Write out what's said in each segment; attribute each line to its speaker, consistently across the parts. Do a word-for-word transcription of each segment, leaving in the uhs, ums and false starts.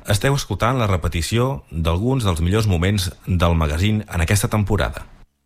Speaker 1: esteu escoltant la repetició d'alguns dels millors moments del magazín en aquesta temporada.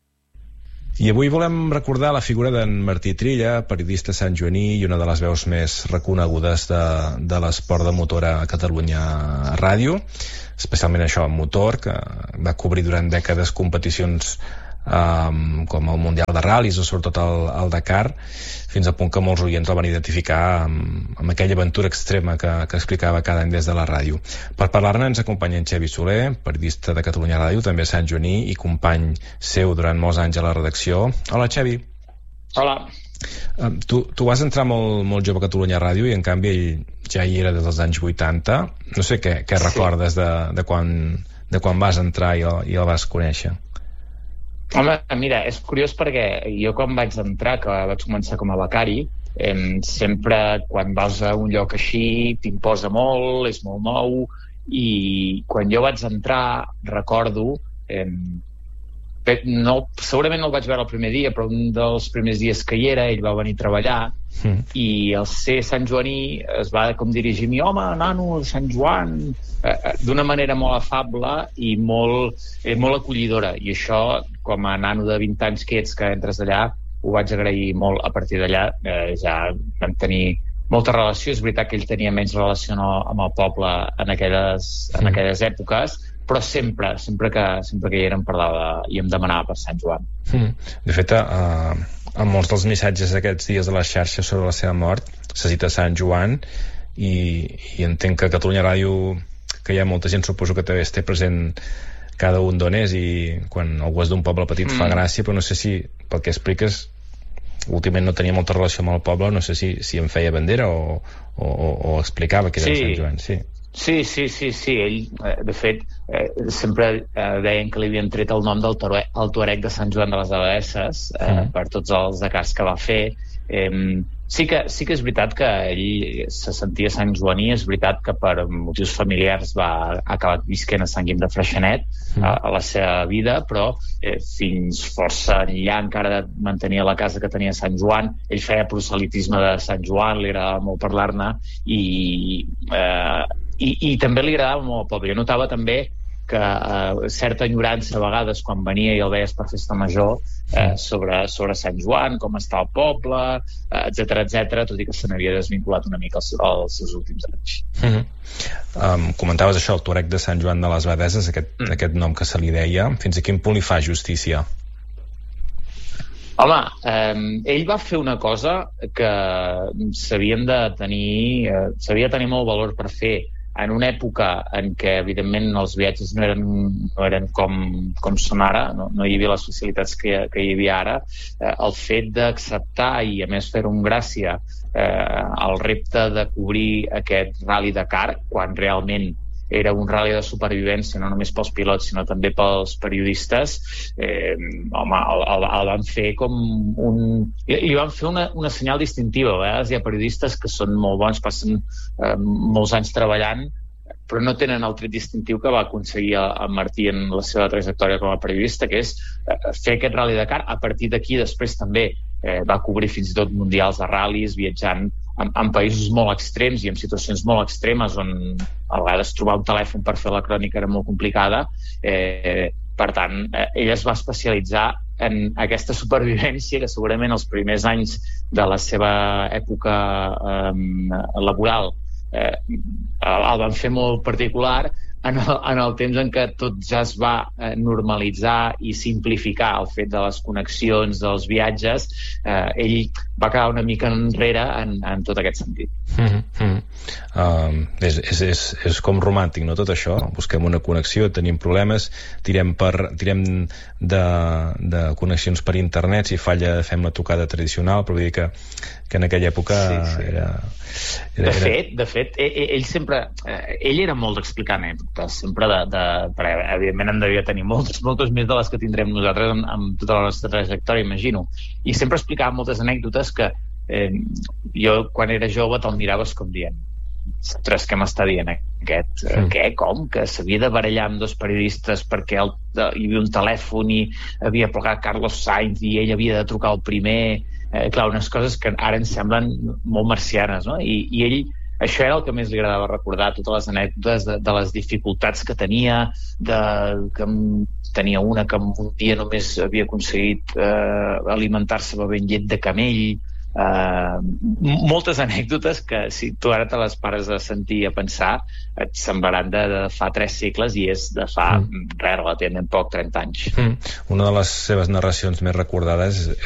Speaker 2: I avui volem recordar la figura d'en Martí Trilla, periodista santjoaní i una de les veus més reconegudes de, de l'esport de motor a Catalunya Ràdio, especialment això en motor, que va cobrir durant dècades competicions Um, com el Mundial de Ral·lis o sobretot el, el Dakar, fins al punt que molts oients el van identificar amb, amb aquella aventura extrema que, que explicava cada any des de la ràdio. Per parlar-ne ens acompanya en Xevi Soler, periodista de Catalunya Ràdio, també Sant Joaní i company seu durant molts anys a la redacció. Hola, Xevi.
Speaker 3: Hola.
Speaker 2: Um, tu, tu vas entrar molt, molt jove a Catalunya Ràdio i en canvi ell ja hi era des dels anys vuitanta. No sé què, què sí. recordes de, de, quan, de quan vas entrar i el, i el vas conèixer.
Speaker 3: Home, mira, és curiós perquè jo quan vaig entrar, que vaig començar com a becari, eh, sempre quan vas a un lloc així t'imposa molt, és molt nou, i quan jo vaig entrar recordo, eh, no, segurament no el vaig veure el primer dia, però un dels primers dies que hi era ell va venir a treballar mm. i al ser Sant Joaní es va com dirigir a mi, home, nano, Sant Joan, eh, d'una manera molt afable i molt, eh, molt acollidora, i això com a nano de vint anys que ets, que entres d'allà, ho vaig agrair molt. A partir d'allà eh, ja vam tenir molta relació. És veritat que ell tenia menys relació amb el poble en aquelles, en aquelles èpoques, però sempre, sempre que, sempre que hi érem parlava i em demanava per Sant Joan.
Speaker 2: Mm. De fet, uh, en molts dels missatges aquests dies de les xarxes sobre la seva mort se cita Sant Joan i, i entenc que a Catalunya Ràdio, que hi ha molta gent, suposo que també es té present cada un d'on és, i quan algú és d'un poble petit mm. fa gràcia, però no sé si pel que expliques últimament no tenia molta relació amb el poble, no sé si, si em feia bandera o, o, o explicava que era
Speaker 3: sí.
Speaker 2: Sant Joan. Sí.
Speaker 3: Sí, sí, sí, sí. Ell, de fet, eh, sempre eh, deien que li havien tret el nom del tuareg, el tuareg de Sant Joan de les Abadesses, eh, mm. per tots els Dakars que va fer. Eh, sí, que, sí que és veritat que ell se sentia Sant Joaní, és veritat que per motius familiars va acabar visquent a Sant Guim de Freixenet mm. a, a la seva vida, però eh, fins força enllà encara de mantenir la casa que tenia Sant Joan. Ell feia proselitisme de Sant Joan, li agradava molt parlar-ne i... Eh, I, i també li agradava molt el poble. Jo notava també que eh, certa enyorança a vegades quan venia i el veies per festa major eh, sobre, sobre Sant Joan, com està el poble, eh, etcètera, etcètera, tot i que se n'havia desvinculat una mica als, als seus últims anys.
Speaker 2: Mm-hmm. um, comentaves això, el tuareg de Sant Joan de les Abadesses, aquest, mm. aquest nom que se li deia, fins a quin punt li fa justícia?
Speaker 3: Home, eh, ell va fer una cosa que s'havien de tenir, eh, s'havia de tenir molt valor per fer en una època en què, evidentment, els viatges no eren, no eren com, com són ara, no, no hi havia les facilitats que, que hi havia ara. Eh, el fet d'acceptar i, a més, fer-ho amb gràcia eh, el repte de cobrir aquest Rally Dakar, quan realment era un rally de supervivència, no només pels pilots, sinó també pels periodistes, eh, home, el, el, el van fer com un... Li van fer una, una senyal distintiva. A vegades hi ha periodistes que són molt bons, passen eh, molts anys treballant, però no tenen el tret distintiu que va aconseguir en Martí en la seva trajectòria com a periodista, que és eh, fer aquest Rally Dakar. A partir d'aquí, després també eh, va cobrir fins i tot mundials de ral·lis, viatjant en, en països molt extrems i en situacions molt extremes on a vegades trobar un telèfon per fer la crònica era molt complicada. Eh, per tant, eh, ell es va especialitzar en aquesta supervivència que segurament els primers anys de la seva època eh, laboral eh, el van fer molt particular. En el, en el temps en què tot ja es va eh, normalitzar i simplificar el fet de les connexions, dels viatges, eh, ell va quedar una mica enrere en, en tot aquest sentit.
Speaker 2: Mm-hmm. um, és, és, és, és com romàntic, no, tot això? Busquem una connexió, tenim problemes, tirem, per, tirem de, de connexions per internet, si falla fem la trucada tradicional, però vull dir que, que en aquella època sí, sí. Era, era,
Speaker 3: de fet, de fet ell, ell sempre eh, ell era molt d'explicar anècdotes, sempre de, de perquè evidentment en devia tenir moltes, moltes més de les que tindrem nosaltres amb, amb tota la nostra trajectòria, imagino, i sempre explicava moltes anècdotes que eh, jo quan era jove te'l miraves com dient, ostres, què m'està dient aquest? Mm. Què? Com? Que s'havia de barallar amb dos periodistes perquè el, hi havia un telèfon i havia plegat Carlos Sainz i ell havia de trucar el primer. Eh, clar, unes coses que ara ens semblen molt marcianes, no? I, i ell això era el que més li agradava recordar, totes les anècdotes de, de les dificultats que tenia, de que tenia una que un dia només havia aconseguit eh, alimentar-se bevent llet de camell. Uh, moltes anècdotes que si tu ara te les pares a sentir i a pensar et semblaran de, de fa tres segles i és de fa mm. res, relativament poc, trenta anys.
Speaker 2: Mm. Una de les seves narracions més recordades